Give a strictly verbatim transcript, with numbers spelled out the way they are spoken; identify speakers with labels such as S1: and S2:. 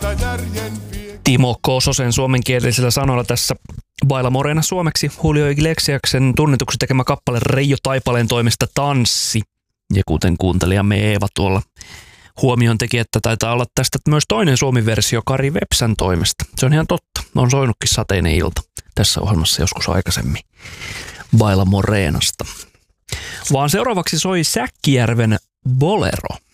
S1: Timo Kososen suomenkielisellä sanoilla tässä Vailla Morena suomeksi Julio Iglesiaksen tunnetuksi tekemä kappale Reijo Taipaleen toimesta Tanssi. Ja kuten kuuntelijamme Eeva tuolla huomioon teki, että taitaa olla tästä myös toinen suomi-versio Kari Vepsän toimesta. Se on ihan totta. On soinutkin Sateinen ilta tässä ohjelmassa joskus aikaisemmin Vailla Morenasta. Vaan seuraavaksi soi Säkkijärven Bolero.